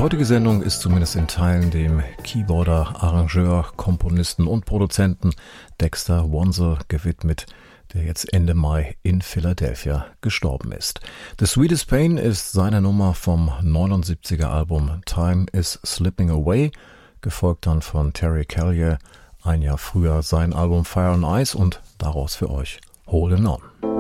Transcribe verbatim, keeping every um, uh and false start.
heutige Sendung ist zumindest in Teilen dem Keyboarder, Arrangeur, Komponisten und Produzenten Dexter Wansel gewidmet, der jetzt Ende Mai in Philadelphia gestorben ist. The Sweetest Pain ist seine Nummer vom neunundsiebziger Album Time is Slipping Away, gefolgt dann von Terry Callier, ein Jahr früher sein Album Fire and Ice und daraus für euch Holding On.